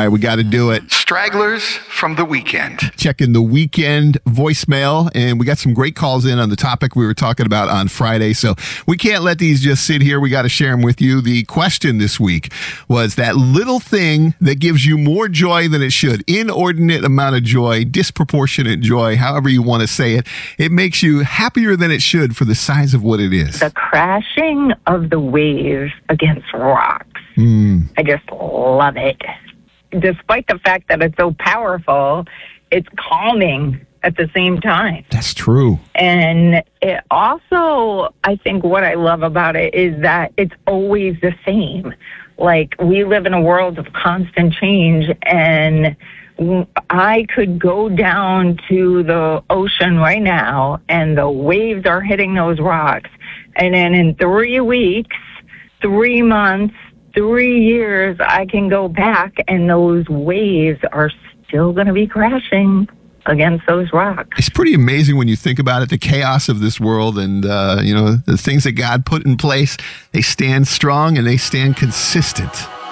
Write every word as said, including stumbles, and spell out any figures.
right, we got to do it. Stragglers from the weekend. Checking the weekend voicemail, and we got some great calls in on the topic we were talking about on Friday, so we can't let these just sit here. We got to share them with you. The question this week was that little thing that gives you more joy than it should. Inordinate amount of joy, disproportionate joy, however you want to say it. It makes you happier than it should for the size of what it is. The crashing of the waves against rocks. Mm. I just love it. Despite the fact that it's so powerful, it's calming at the same time. That's true. And it also, I think what I love about it is that it's always the same. Like, we live in a world of constant change, and I could go down to the ocean right now, and the waves are hitting those rocks. And then in three weeks, three months, three years, I can go back, and those waves are still going to be crashing against those rocks. It's pretty amazing when you think about it, the chaos of this world, and, uh, you know, the things that God put in place, they stand strong and they stand consistent.